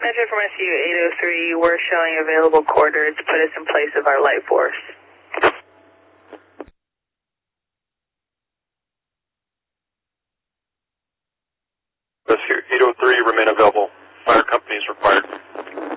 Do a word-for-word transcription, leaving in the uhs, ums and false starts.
Center from S U eight oh three, we're showing available quarters to put us in place of our light force.